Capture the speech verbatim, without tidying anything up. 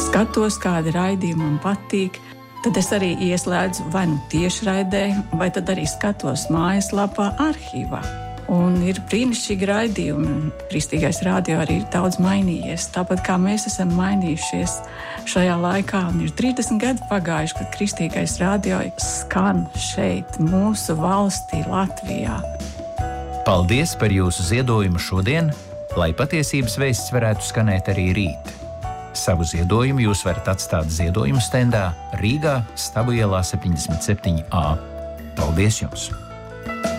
skatos, kādi raidījumi man patīk, tad es arī ieslēdzu vai nu tiešraidē, vai tad arī skatos mājaslapā arhīvā. Un ir brīnišķīgi raidījumi. Kristīgais radio arī ir daudz mainījies. Tāpat kā mēs esam mainījušies šajā laikā, un ir trīsdesmit gadi pagājuši, kad Kristīgais radio skan šeit, mūsu valstī, Latvijā. Paldies par jūsu ziedojumu šodien, lai patiesības vēsts varētu skanēt arī rīt. Savu ziedojumu jūs varat atstāt ziedojumu stendā Rīgā, Stabu ielā septiņdesmit septiņi A. Paldies jums!